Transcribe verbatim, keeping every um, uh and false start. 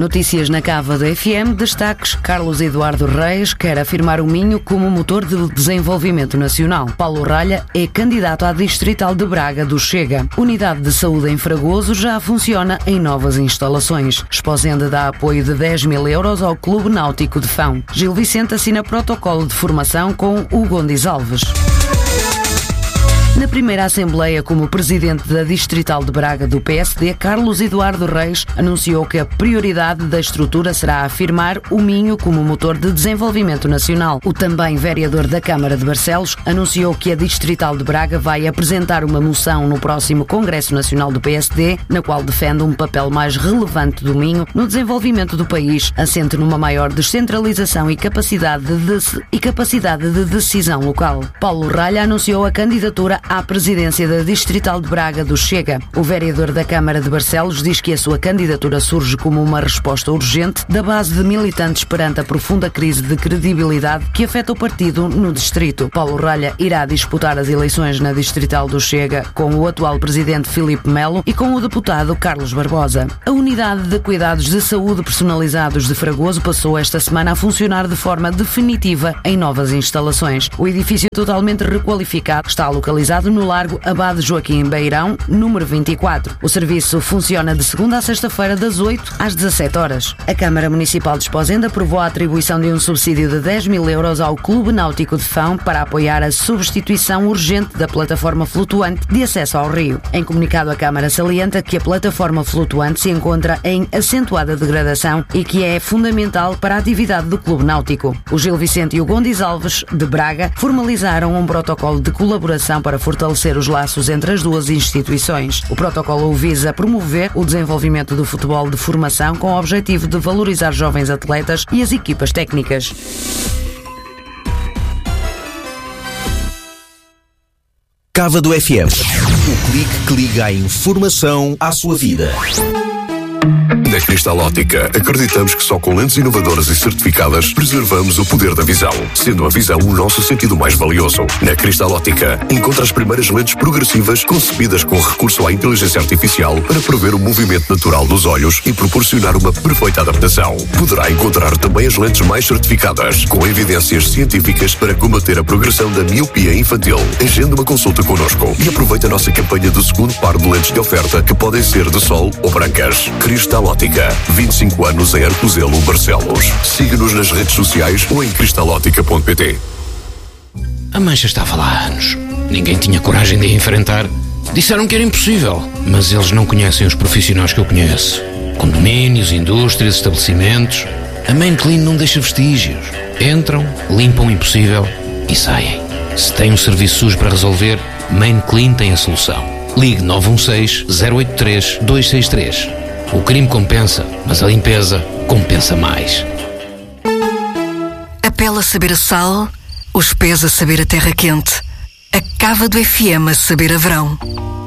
Notícias na Cava do F M, destaques: Carlos Eduardo Reis quer afirmar o Minho como motor de desenvolvimento nacional. Paulo Ralha é candidato à Distrital de Braga do Chega. Unidade de Saúde em Fragoso já funciona em novas instalações. Esposende dá apoio de dez mil euros ao Clube Náutico de Fão. Gil Vicente assina protocolo de formação com o Gondis Alves. Na primeira Assembleia como Presidente da Distrital de Braga do P S D, Carlos Eduardo Reis anunciou que a prioridade da estrutura será afirmar o Minho como motor de desenvolvimento nacional. O também vereador da Câmara de Barcelos anunciou que a Distrital de Braga vai apresentar uma moção no próximo Congresso Nacional do P S D, na qual defende um papel mais relevante do Minho no desenvolvimento do país, assente numa maior descentralização e capacidade de, e capacidade de decisão local. Paulo Ralha anunciou a candidatura à presidência da Distrital de Braga do Chega. O vereador da Câmara de Barcelos diz que a sua candidatura surge como uma resposta urgente da base de militantes perante a profunda crise de credibilidade que afeta o partido no distrito. Paulo Ralha irá disputar as eleições na Distrital do Chega com o atual presidente Filipe Melo e com o deputado Carlos Barbosa. A Unidade de Cuidados de Saúde Personalizados de Fragoso passou esta semana a funcionar de forma definitiva em novas instalações. O edifício totalmente requalificado está localizado no Largo Abade Joaquim Beirão, número vinte e quatro. O serviço funciona de segunda a sexta-feira, das oito às dezassete horas. A Câmara Municipal de Esposende aprovou a atribuição de um subsídio de dez mil euros ao Clube Náutico de Fão para apoiar a substituição urgente da plataforma flutuante de acesso ao rio. Em comunicado, a Câmara salienta que a plataforma flutuante se encontra em acentuada degradação e que é fundamental para a atividade do Clube Náutico. O Gil Vicente e o Gondis Alves, de Braga, formalizaram um protocolo de colaboração para fortalecer os laços entre as duas instituições. O protocolo visa promover o desenvolvimento do futebol de formação com o objetivo de valorizar jovens atletas e as equipas técnicas. Cava do F M. O clique que liga a informação à sua vida. Na Cristal Óptica, acreditamos que só com lentes inovadoras e certificadas preservamos o poder da visão, sendo a visão o nosso sentido mais valioso. Na Cristal Óptica, encontra as primeiras lentes progressivas concebidas com recurso à inteligência artificial para prever o movimento natural dos olhos e proporcionar uma perfeita adaptação. Poderá encontrar também as lentes mais certificadas, com evidências científicas para combater a progressão da miopia infantil. Agende uma consulta connosco e aproveite a nossa campanha do segundo par de lentes de oferta, que podem ser de sol ou brancas. Cristal Óptica, vinte e cinco anos em Arcozelo, Barcelos. Siga-nos nas redes sociais ou em cristalótica ponto pt. A mancha estava lá há anos. Ninguém tinha coragem de a enfrentar. Disseram que era impossível, mas eles não conhecem os profissionais que eu conheço. Condomínios, indústrias, estabelecimentos. A Main Clean não deixa vestígios. Entram, limpam o impossível e saem. Se tem um serviço sujo para resolver, Main Clean tem a solução. Ligue nove um seis, zero oito três, dois seis três. O crime compensa, mas a limpeza compensa mais. A pele a saber a sal, os pés a saber a terra quente. A Cava do F M a saber a verão.